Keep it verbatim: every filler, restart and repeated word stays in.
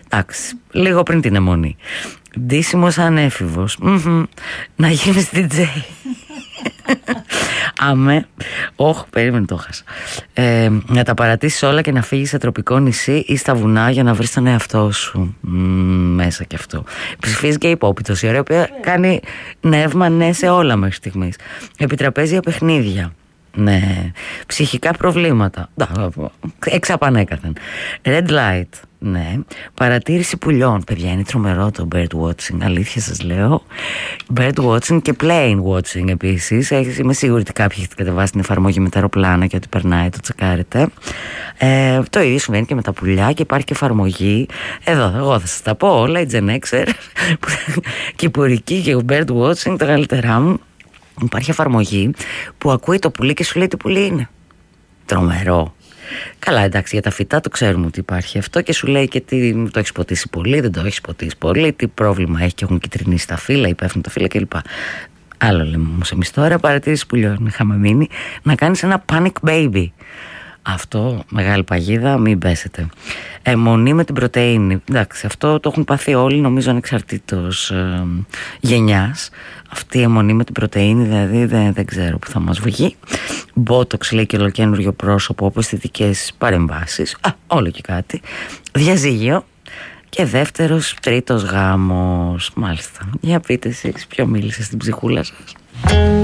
Εντάξει, λίγο πριν την αιμονή. Ντύσιμο σαν έφηβος. Mm-hmm. Να γίνεις ντι τζέι. Αμέ. Όχι, περίμενε, το χάσα. Ε, να τα παρατήσεις όλα και να φύγεις σε τροπικό νησί ή στα βουνά για να βρεις τον εαυτό σου. Mm, μέσα κι αυτό. Ψηφίζει και υπόπιτος, η ωραία, που κάνει νεύμα ναι σε όλα μέχρι στιγμής. Επιτραπέζια παιχνίδια. Ναι. Ψυχικά προβλήματα. Εξαπανέκαθεν. Red light. Ναι. Παρατήρηση πουλιών. Παιδιά, είναι τρομερό το bird watching. Αλήθεια σας λέω. Bird watching και plane watching επίσης. Είμαι σίγουρη ότι κάποιοι έχετε κατεβάσει την εφαρμογή με τα αεροπλάνα και ότι περνάει, το τσεκάρετε. Ε, το ίδιο συμβαίνει και με τα πουλιά και υπάρχει και εφαρμογή. Εδώ, εγώ θα σας τα πω όλα. Η Gen Xer, κυπουρική και bird watching, τα καλύτερά μου. Υπάρχει εφαρμογή που ακούει το πουλί και σου λέει τι πουλί είναι. Τρομερό. Καλά, εντάξει, για τα φυτά το ξέρουμε ότι υπάρχει αυτό και σου λέει και τι το έχει ποτίσει πολύ, δεν το έχει ποτίσει πολύ, τι πρόβλημα έχει και έχουν κυτρινίσει τα φύλλα, υπέφτουν τα φύλλα κλπ. Άλλο λέμε όμως εμείς τώρα, παρατήρηση πουλιών. Είχαμε μείνει να κάνεις ένα panic baby. Αυτό, μεγάλη παγίδα, μην πέσετε. Αιμονή με την πρωτεΐνη. Εντάξει, αυτό το έχουν πάθει όλοι, νομίζω, ανεξαρτήτως ε, γενιάς. Αυτή η αιμονή με την πρωτεΐνη, δηλαδή δεν, δεν ξέρω που θα μας βγει. Μπότοξ, λέει, και ολοκένουργιο πρόσωπο, όπως αισθητικές παρεμβάσεις. Α, όλο και κάτι. Διαζύγιο. Και δεύτερος, τρίτος γάμος. Μάλιστα. Για πείτε εσείς, ποιο μίλησε στην ψυχούλα σας.